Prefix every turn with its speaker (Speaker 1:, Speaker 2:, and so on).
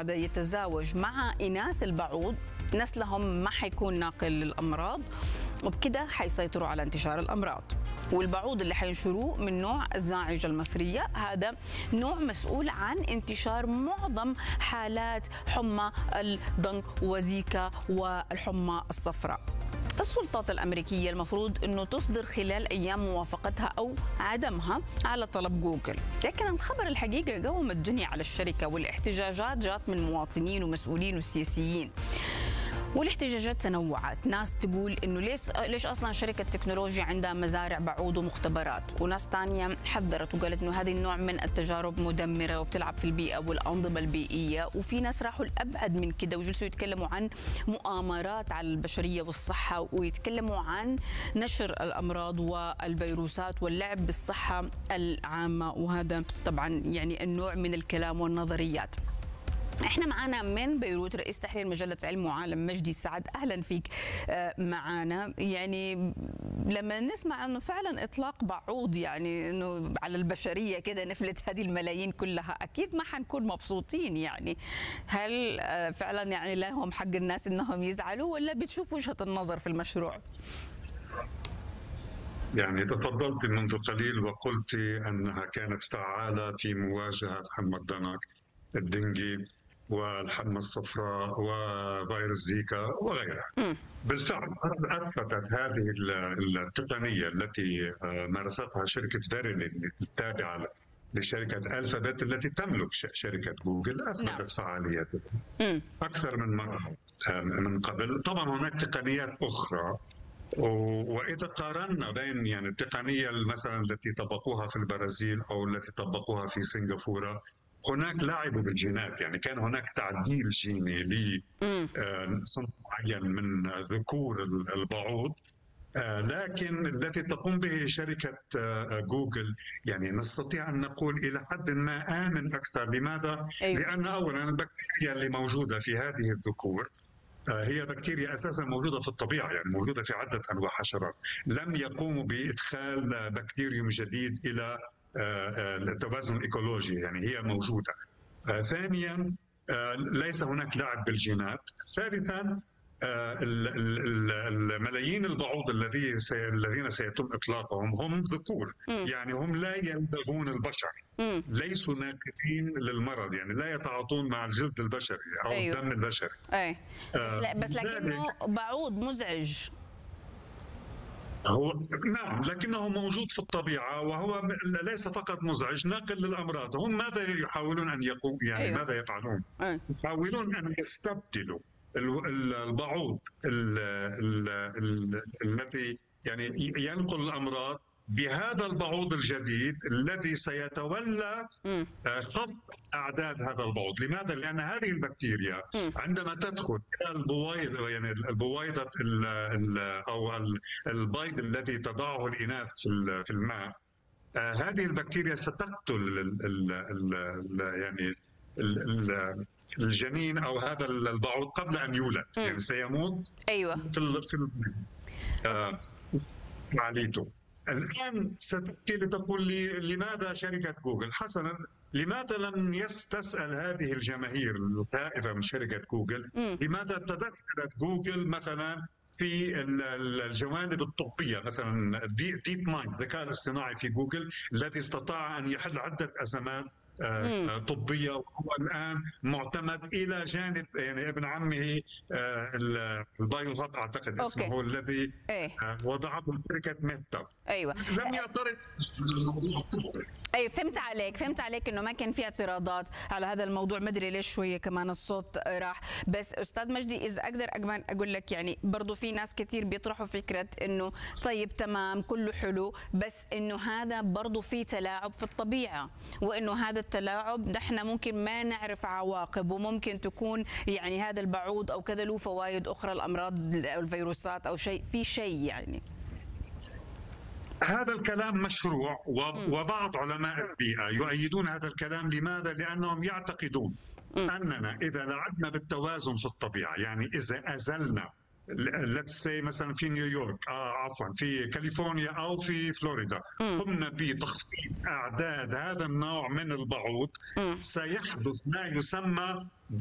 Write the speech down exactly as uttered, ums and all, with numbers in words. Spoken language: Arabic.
Speaker 1: هذا يتزاوج مع إناث البعوض نسلهم ما حيكون ناقل للأمراض، وبكده حيسيطروا على انتشار الأمراض. والبعوض اللي حينشروه من نوع الزاعجة المصرية، هذا نوع مسؤول عن انتشار معظم حالات حمى الضنك وزيكا والحمى الصفراء. السلطات الأمريكية المفروض أنه تصدر خلال أيام موافقتها أو عدمها على طلب جوجل، لكن الخبر الحقيقة قوم الدنيا على الشركة، والاحتجاجات جات من مواطنين ومسؤولين وسياسيين. والاحتجاجات تنوعت، ناس تقول انه ليش ليش اصلا شركه تكنولوجيا عندها مزارع بعوض ومختبرات، وناس ثانيه حذرت وقالت انه هذه النوع من التجارب مدمره وبتلعب في البيئه والانظمه البيئيه، وفي ناس راحوا الابعد من كده وجلسوا يتكلموا عن مؤامرات على البشريه والصحه، ويتكلموا عن نشر الامراض والفيروسات واللعب بالصحه العامه، وهذا طبعا يعني النوع من الكلام والنظريات. احنا معانا من بيروت رئيس تحرير مجله علم وعالم مجدي السعد، اهلا فيك معانا. يعني لما نسمع انه فعلا اطلاق بعوض يعني انه على البشريه كده نفلت هذه الملايين كلها، اكيد ما حنكون مبسوطين. يعني هل فعلا يعني لهم حق الناس انهم يزعلوا، ولا بتشوف وجهه النظر في المشروع؟
Speaker 2: يعني تفضلت منذ قليل وقلت انها كانت فعاله في مواجهه حمى الضنك، الدنجي والحمى الصفراء وفيروس زيكا وغيرها. بالفعل اثبتت هذه التقنيه التي مارستها شركه فيريني التابعه لشركه الفابت التي تملك شركه جوجل، اثبتت فعاليتها اكثر من مره من قبل. طبعا هناك تقنيات اخرى، واذا قارنا بين يعني التقنيه مثلا التي طبقوها في البرازيل او التي طبقوها في سنغافوره، هناك لعبوا بالجينات، يعني كان هناك تعديل جيني لصنف معين من ذكور البعوض، لكن التي تقوم به شركة جوجل يعني نستطيع أن نقول إلى حد ما آمن أكثر. لماذا؟ أيوة. لأن أولا البكتيريا اللي موجودة في هذه الذكور هي بكتيريا أساسا موجودة في الطبيعة، يعني موجودة في عدة أنواع حشرات، لم يقوموا بإدخال بكتيريوم جديد إلى التوازن الإيكولوجي، يعني هي موجودة. ثانيا ليس هناك لعب بالجينات. ثالثا الملايين البعوض الذين سيتم إطلاقهم هم ذكور، يعني هم لا يلدغون البشر، ليسوا ناقلين للمرض، يعني لا يتعاطون مع الجلد البشري أو أيوه. الدم البشري.
Speaker 1: أي. بس, لا بس لكنه بعوض مزعج.
Speaker 2: هو نعم، لكنه موجود في الطبيعة، وهو ليس فقط مزعج، ناقل للأمراض. هم ماذا يحاولون أن يقوموا يعني أيوه. ماذا يفعلون؟ أيوه. يحاولون أن يستبدلوا البعوض الذي يعني ينقل الأمراض بهذا البعوض الجديد الذي سيتولى خفض أعداد هذا البعوض. لماذا؟ لأن هذه البكتيريا عندما تدخل إلى البويضة، يعني البويضة أو البيض الذي تضعه الإناث في الماء، هذه البكتيريا ستقتل ال ال ال يعني الجنين أو هذا البعوض قبل أن يولد، يعني سيموت
Speaker 1: أيوة.
Speaker 2: في فعاليته. الآن ستأتي لتقول لي لماذا شركة جوجل؟ حسنا، لماذا لم تسأل هذه الجماهير الخائفة من شركة جوجل؟ لماذا تدخلت جوجل مثلا في الجوانب الطبية؟ مثلا ديب مايند، الذكاء الاصطناعي في جوجل الذي استطاع أن يحل عدة أزمات طبية، وهو الآن معتمد إلى جانب يعني ابن عمه البايو هاب أعتقد اسمه، أوكي. الذي ايه؟ وضعه شركة ميتا.
Speaker 1: أيوة.
Speaker 2: لم يعترض.
Speaker 1: أيوة، فهمت عليك فهمت عليك إنه ما كان في اعتراضات على هذا الموضوع. ما أدري ليش شوية كمان الصوت راح. بس أستاذ مجدي، إذا أقدر أكمان أقول لك، يعني برضو في ناس كثير بيطرحوا فكرة إنه طيب تمام كله حلو، بس إنه هذا برضو في تلاعب في الطبيعة، وإنه هذا التلاعب نحن ممكن ما نعرف عواقب، وممكن تكون يعني هذا البعوض أو كذا له فوائد أخرى، الأمراض أو الفيروسات أو شيء في شيء. يعني
Speaker 2: هذا الكلام مشروع، وبعض علماء البيئة يؤيدون هذا الكلام. لماذا؟ لأنهم يعتقدون أننا إذا لعبنا بالتوازن في الطبيعة، يعني إذا أزلنا let's say مثلا في نيويورك آه عفوا في كاليفورنيا أو في فلوريدا قمنا بتخفيض أعداد هذا النوع من البعوض، سيحدث ما يسمى